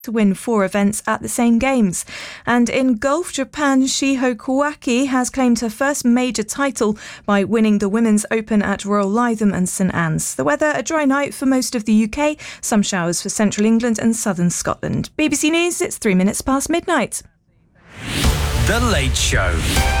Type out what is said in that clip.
to win 4 events at the same games. And in golf, Japan's Shiho Kawaki has claimed her first major title by winning the Women's Open at Royal Lytham and St Anne's. The weather, a dry night for most of the UK, some showers for central England and southern Scotland. BBC News, it's 3 minutes past midnight. The Late Show.